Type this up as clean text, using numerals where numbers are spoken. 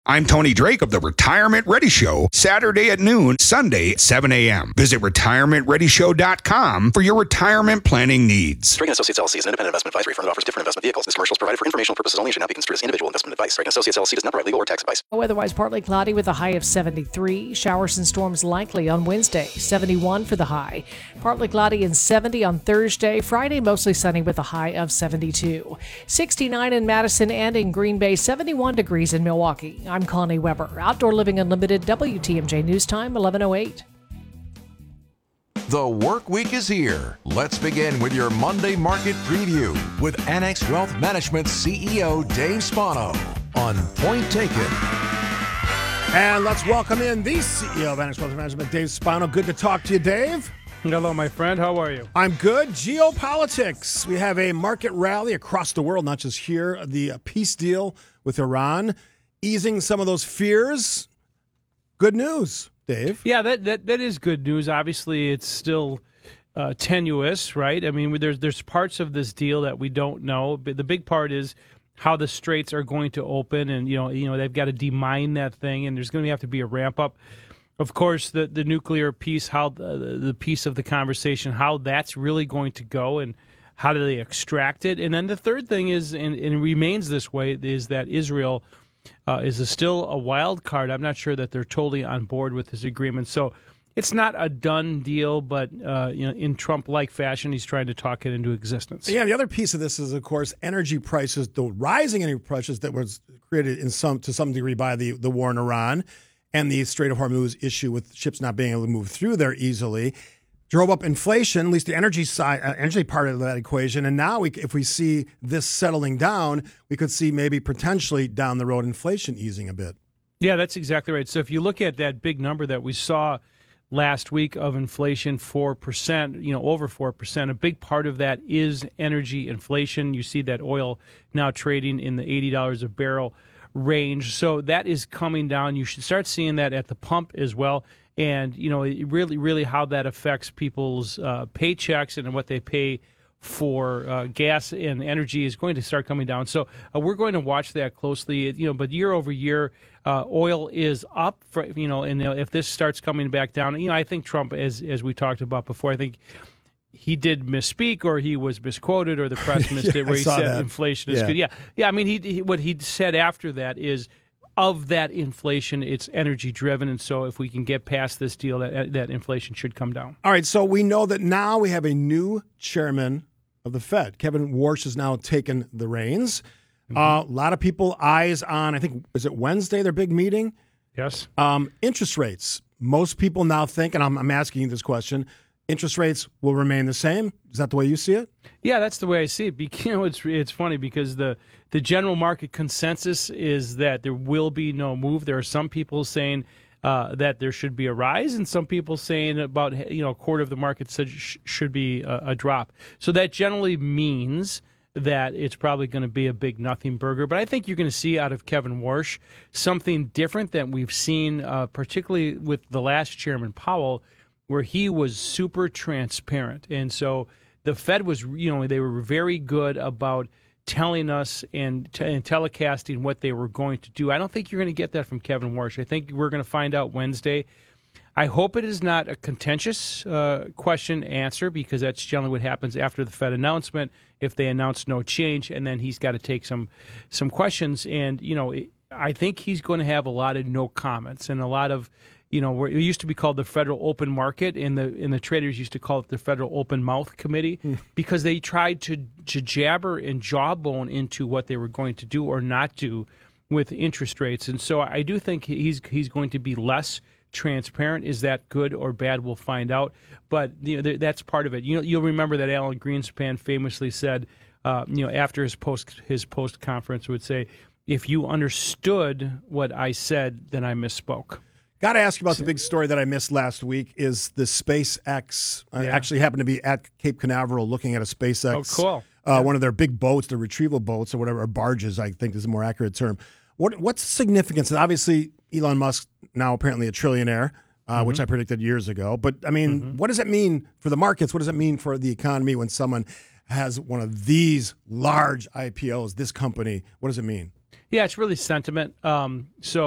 I'm Tony Drake of the Retirement Ready Show, Saturday at noon, Sunday at 7 a.m. Visit retirementreadyshow.com for your retirement planning needs. Drake & Associates LLC is an independent investment advisory firm that offers different investment vehicles. This commercial is provided for informational purposes only and should not be construed as individual investment advice. Drake & Associates LLC does not provide legal or tax advice. Otherwise partly cloudy with a high of 73. Showers and storms likely on Wednesday, 71 for the high. Partly cloudy and 70 on Thursday. Friday mostly sunny with a high of 72. 69 in Madison and in Green Bay, 71 degrees in Milwaukee. I'm Connie Weber. Outdoor Living Unlimited, WTMJ News Time, 11:08. The work week is here. Let's begin with your Monday market preview with Annex Wealth Management CEO Dave Spano on Point Taken. And let's welcome in the CEO of Annex Wealth Management, Dave Spano. Good to talk to you, Dave. Hello, my friend. How are you? I'm good. Geopolitics. We have a market rally across the world, not just here. The peace deal with Iran, easing some of those fears. Good news, Dave. Yeah, that is good news. Obviously, it's still tenuous, right? I mean, there's parts of this deal that we don't know. But the big part is how the straits are going to open, and you know they've got to demine that thing, and there's going to have to be a ramp up. Of course, the nuclear piece, how the piece of the conversation, how that's really going to go, and how do they extract it? And then the third thing is, and it remains this way, is that Israel is still a wild card. I'm not sure that they're totally on board with this agreement. So it's not a done deal, but in Trump-like fashion, he's trying to talk it into existence. Yeah, the other piece of this is, of course, energy prices, the rising energy prices that was created to some degree by the war in Iran and the Strait of Hormuz issue with ships not being able to move through there easily, drove up inflation, at least the energy side, energy part of that equation. And now, if we see this settling down, we could see maybe potentially down the road inflation easing a bit. Yeah, that's exactly right. So if you look at that big number that we saw last week of inflation, 4%, over 4%, a big part of that is energy inflation. You see that oil now trading in the $80 a barrel range. So that is coming down. You should start seeing that at the pump as well. And, really how that affects people's paychecks and what they pay for gas and energy is going to start coming down. So we're going to watch that closely, but year over year, oil is up, and if this starts coming back down, I think Trump, as we talked about before, I think he did misspeak, or he was misquoted, or the press missed it, where he said that inflation is good. Yeah. I mean, what he said after that is, of that inflation, it's energy driven, and so if we can get past this deal, that inflation should come down. All right, so we know that now we have a new chairman of the Fed. Kevin Warsh has now taken the reins. A lot of people eyes on, I think, is it Wednesday, their big meeting? Yes. Interest rates. Most people now think, and I'm asking you this question, interest rates will remain the same. Is that the way you see it? Yeah, that's the way I see it. It's funny because the general market consensus is that there will be no move. There are some people saying that there should be a rise, and some people saying about a quarter of the market said should be a drop. So that generally means that it's probably going to be a big nothing burger. But I think you're going to see out of Kevin Warsh something different than we've seen, particularly with the last chairman, Powell, where he was super transparent. And so the Fed was, they were very good about telling us and telecasting what they were going to do. I don't think you're going to get that from Kevin Warsh. I think we're going to find out Wednesday. I hope it is not a contentious question answer, because that's generally what happens after the Fed announcement, if they announce no change, and then he's got to take some questions. And, I think he's going to have a lot of no comments and a lot of, where it used to be called the Federal Open Market, and the traders used to call it the Federal Open Mouth Committee, because they tried to jabber and jawbone into what they were going to do or not do with interest rates. And so I do think he's going to be less transparent. Is that good or bad? We'll find out. But that's part of it. You'll remember that Alan Greenspan famously said, after his post conference, would say, "If you understood what I said, then I misspoke." Got to ask you about the big story that I missed last week is the SpaceX. I actually happened to be at Cape Canaveral looking at a SpaceX. Oh, cool. One of their big boats, the retrieval boats or whatever, or barges, I think is a more accurate term. What's the significance? Obviously, Elon Musk, now apparently a trillionaire, which I predicted years ago. But, I mean, what does it mean for the markets? What does it mean for the economy when someone has one of these large IPOs, this company? What does it mean? Yeah, it's really sentiment. So